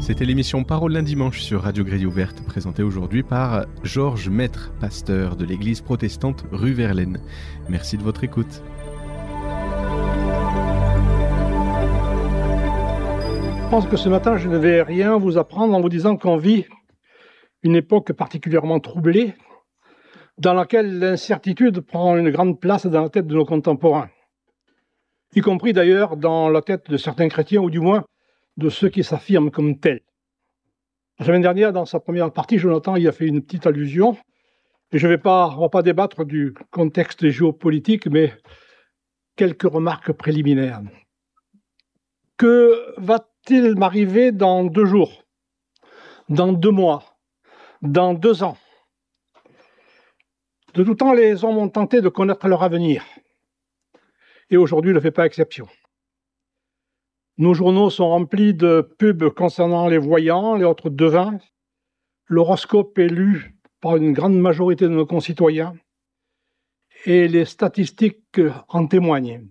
C'était l'émission Parole d'un dimanche sur Radio Grille Ouverte, présentée aujourd'hui par Georges Maître, pasteur de l'église protestante rue Verlaine. Merci de votre écoute. Je pense que ce matin, je ne vais rien vous apprendre en vous disant qu'on vit une époque particulièrement troublée, dans laquelle l'incertitude prend une grande place dans la tête de nos contemporains, y compris d'ailleurs dans la tête de certains chrétiens, ou du moins de ceux qui s'affirment comme tels. La semaine dernière, dans sa première partie, Jonathan y a fait une petite allusion, et on ne va pas débattre du contexte géopolitique, mais quelques remarques préliminaires. Que va-t-il m'arriver dans 2 jours, dans 2 mois, dans 2 ans? De tout temps, les hommes ont tenté de connaître leur avenir, et aujourd'hui ne fait pas exception. Nos journaux sont remplis de pubs concernant les voyants, les autres devins. L'horoscope est lu par une grande majorité de nos concitoyens et les statistiques en témoignent.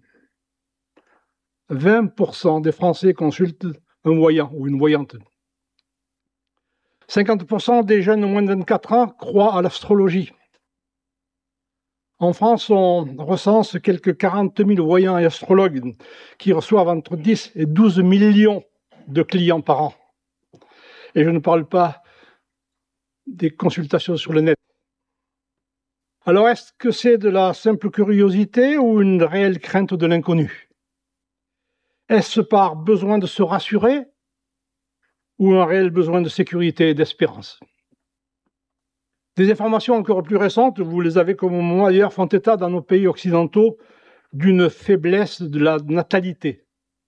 20% des Français consultent un voyant ou une voyante. 50% des jeunes de moins de 24 ans croient à l'astrologie. En France, on recense quelques 40 000 voyants et astrologues qui reçoivent entre 10 et 12 millions de clients par an. Et je ne parle pas des consultations sur le net. Alors, est-ce que c'est de la simple curiosité ou une réelle crainte de l'inconnu? Est-ce par besoin de se rassurer ou un réel besoin de sécurité et d'espérance? Des informations encore plus récentes, vous les avez comme moi d'ailleurs, font état dans nos pays occidentaux d'une faiblesse de la natalité.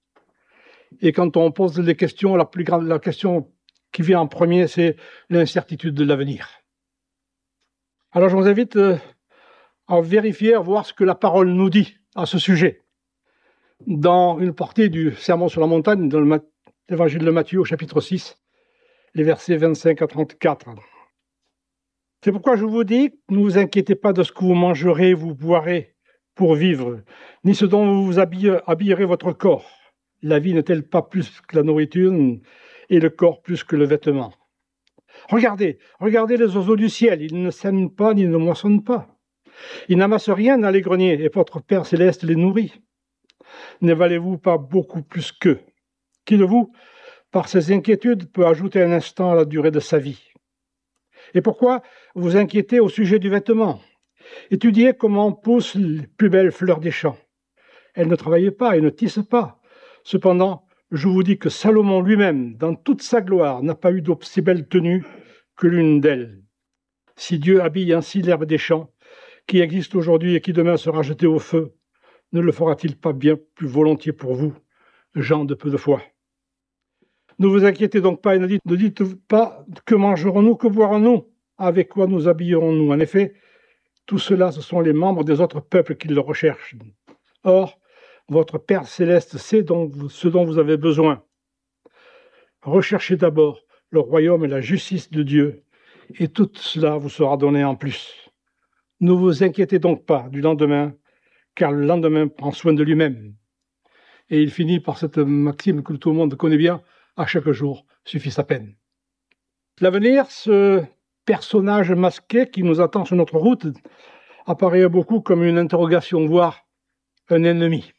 Et quand on pose les questions, la question qui vient en premier, c'est l'incertitude de l'avenir. Alors je vous invite à vérifier, à voir ce que la parole nous dit à ce sujet. Dans une partie du Sermon sur la montagne, dans l'évangile de Matthieu au chapitre 6, les versets 25 à 34. C'est pourquoi je vous dis, ne vous inquiétez pas de ce que vous mangerez, vous boirez pour vivre, ni ce dont vous vous habillerez votre corps. La vie n'est-elle pas plus que la nourriture et le corps plus que le vêtement? Regardez les oiseaux du ciel, ils ne sèment pas ni ne moissonnent pas. Ils n'amassent rien dans les greniers et votre Père céleste les nourrit. Ne valez-vous pas beaucoup plus qu'eux? Qui de vous, par ses inquiétudes, peut ajouter un instant à la durée de sa vie? Et pourquoi vous inquiétez au sujet du vêtement? Étudiez comment poussent les plus belles fleurs des champs. Elles ne travaillent pas et ne tissent pas. Cependant, je vous dis que Salomon lui-même, dans toute sa gloire, n'a pas eu d'aussi belle tenue que l'une d'elles. Si Dieu habille ainsi l'herbe des champs, qui existe aujourd'hui et qui demain sera jetée au feu, ne le fera-t-il pas bien plus volontiers pour vous, gens de peu de foi? Ne vous inquiétez donc pas et ne dites pas que mangerons-nous, que boirons-nous, avec quoi nous habillerons-nous. En effet, tout cela, ce sont les membres des autres peuples qui le recherchent. Or, votre Père céleste sait ce dont vous avez besoin. Recherchez d'abord le royaume et la justice de Dieu, et tout cela vous sera donné en plus. Ne vous inquiétez donc pas du lendemain, car le lendemain prend soin de lui-même. Et il finit par cette maxime que tout le monde connaît bien, à chaque jour suffit sa peine. L'avenir, ce personnage masqué qui nous attend sur notre route, apparaît à beaucoup comme une interrogation, voire un ennemi.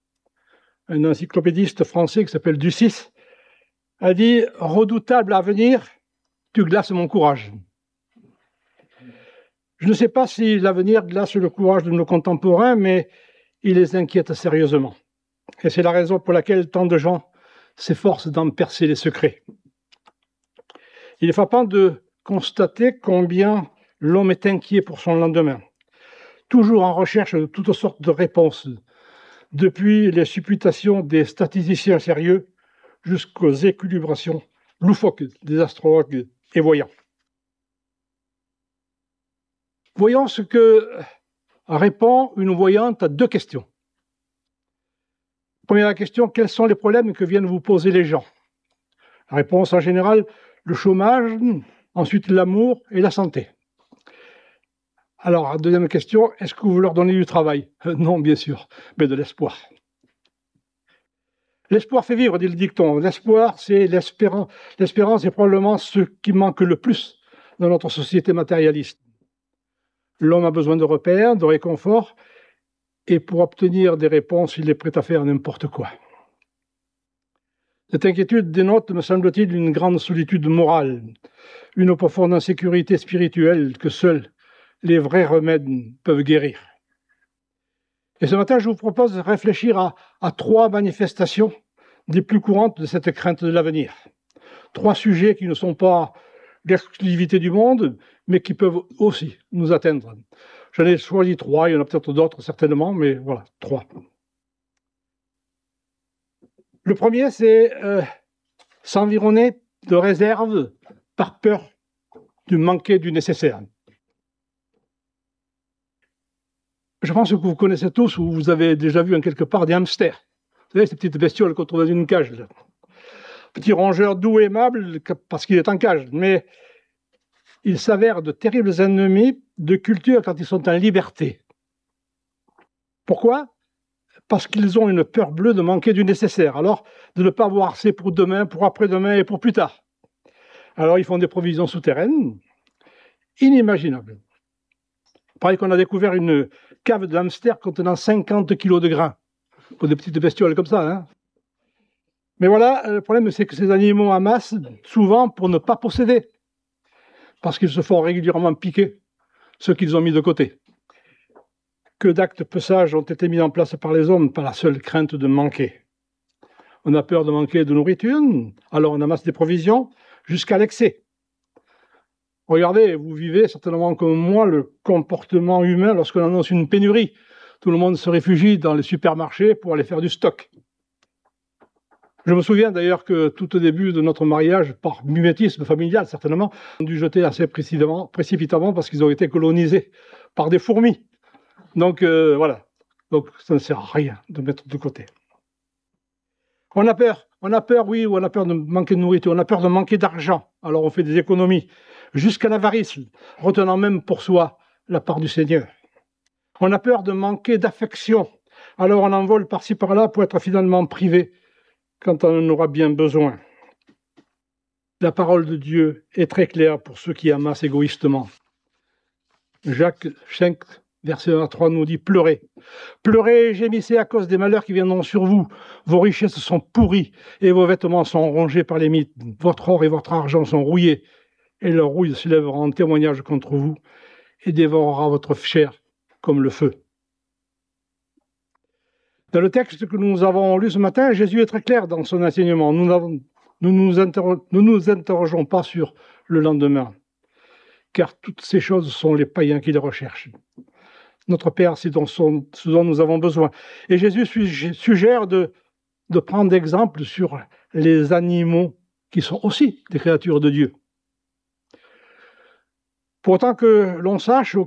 Un encyclopédiste français qui s'appelle Ducis a dit « Redoutable avenir, tu glaces mon courage ». Je ne sais pas si l'avenir glace le courage de nos contemporains, mais il les inquiète sérieusement. Et c'est la raison pour laquelle tant de gens s'efforcent d'en percer les secrets. Il est frappant de constater combien l'homme est inquiet pour son lendemain, toujours en recherche de toutes sortes de réponses, depuis les supputations des statisticiens sérieux jusqu'aux élucubrations loufoques des astrologues et voyants. Voyons ce que répond une voyante à 2 questions. Première question, quels sont les problèmes que viennent vous poser les gens? La réponse en général, le chômage, ensuite l'amour et la santé. Alors, deuxième question, est-ce que vous leur donnez du travail? Non, bien sûr, mais de l'espoir. L'espoir fait vivre, dit le dicton. L'espoir, c'est l'espérance. L'espérance est probablement ce qui manque le plus dans notre société matérialiste. L'homme a besoin de repères, de réconfort, et pour obtenir des réponses, il est prêt à faire n'importe quoi. Cette inquiétude dénote, me semble-t-il, une grande solitude morale, une profonde insécurité spirituelle que seuls les vrais remèdes peuvent guérir. Et ce matin, je vous propose de réfléchir à 3 manifestations des plus courantes de cette crainte de l'avenir. 3 sujets qui ne sont pas l'exclusivité du monde, mais qui peuvent aussi nous atteindre. J'en ai choisi 3, il y en a peut-être d'autres certainement, mais voilà, 3. Le premier, c'est s'environner de réserves par peur de manquer du nécessaire. Je pense que vous connaissez tous, ou vous avez déjà vu en quelque part, des hamsters. Vous savez, ces petites bestioles qu'on trouve dans une cage. Là. Petit rongeur doux et aimable, parce qu'il est en cage. Mais il s'avère de terribles ennemis de culture quand ils sont en liberté. Pourquoi ? Parce qu'ils ont une peur bleue de manquer du nécessaire. Alors, de ne pas avoir assez pour demain, pour après-demain et pour plus tard. Alors, ils font des provisions souterraines inimaginables. Pareil qu'on a découvert une cave de hamster contenant 50 kilos de grains. Pour des petites bestioles comme ça. Hein. Mais voilà, le problème, c'est que ces animaux amassent souvent pour ne pas posséder. Parce qu'ils se font régulièrement piquer ce qu'ils ont mis de côté. Que d'actes peu sages ont été mis en place par les hommes par la seule crainte de manquer. On a peur de manquer de nourriture, alors on amasse des provisions jusqu'à l'excès. Regardez, vous vivez certainement comme moi le comportement humain lorsqu'on annonce une pénurie. Tout le monde se réfugie dans les supermarchés pour aller faire du stock. Je me souviens d'ailleurs que tout au début de notre mariage, par mimétisme familial certainement, on a dû jeter assez précipitamment parce qu'ils ont été colonisés par des fourmis. Donc voilà, donc ça ne sert à rien de mettre de côté. On a peur, oui, on a peur de manquer de nourriture, on a peur de manquer d'argent, alors on fait des économies, jusqu'à l'avarice, retenant même pour soi la part du Seigneur. On a peur de manquer d'affection, alors on en vole par-ci par-là pour être finalement privé quand on en aura bien besoin. La parole de Dieu est très claire pour ceux qui amassent égoïstement. Jacques 5, verset 1 à 3 nous dit « Pleurez, pleurez et gémissez à cause des malheurs qui viendront sur vous. Vos richesses sont pourries et vos vêtements sont rongés par les mites. Votre or et votre argent sont rouillés et leur rouille se lèvera en témoignage contre vous et dévorera votre chair comme le feu. » Dans le texte que nous avons lu ce matin, Jésus est très clair dans son enseignement. Nous ne nous interrogeons pas sur le lendemain, car toutes ces choses sont les païens qui les recherchent. Notre Père, c'est ce dont nous avons besoin. Et Jésus suggère de prendre exemple sur les animaux qui sont aussi des créatures de Dieu. Pour autant que l'on sache